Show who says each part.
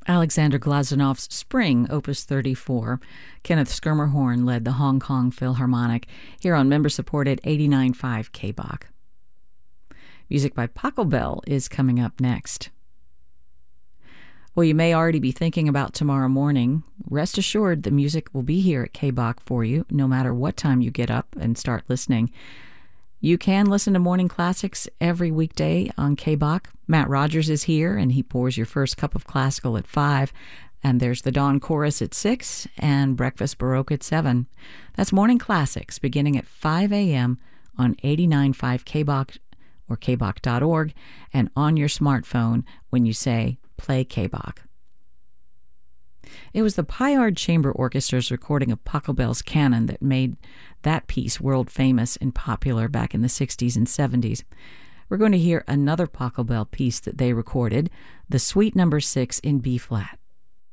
Speaker 1: Alexander Glazunov's Spring, Opus 34. Kenneth Schermerhorn led the Hong Kong Philharmonic here on member-supported 89.5 KBOK. Music by Pachelbel is coming up next. Well, you may already be thinking about tomorrow morning. Rest assured the music will be here at KBOK for you, no matter what time you get up and start listening. You can listen to Morning Classics every weekday on KBOK. Matt Rogers is here, and he pours your first cup of classical at 5. And there's the Dawn Chorus at 6 and Breakfast Baroque at 7. That's Morning Classics beginning at 5 a.m. on 89.5 KBOK or kbok.org and on your smartphone when you say, play KBOK. It was the Pyard Chamber Orchestra's recording of Pachelbel's canon that made that piece world famous and popular back in the 60s and 70s. We're going to hear another Pachelbel piece that they recorded, the Suite No. 6 in B-flat.